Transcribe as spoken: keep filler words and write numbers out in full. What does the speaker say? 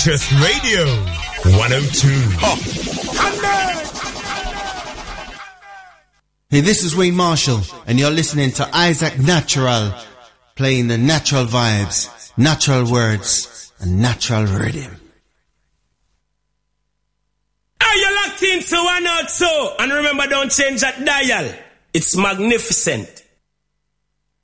Interest Radio one oh two. Oh. Hey, this is Wayne Marshall, and you're listening to Isaac Natural, playing the natural vibes, natural words, and natural rhythm. Are you locked into one oh two? And remember, don't change that dial. It's magnificent.